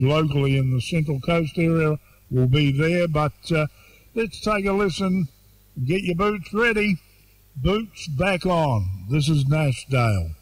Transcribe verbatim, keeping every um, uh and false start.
locally in the Central Coast area will be there. But uh, let's take a listen. Get your boots ready. Boots back on. This is Nashdale.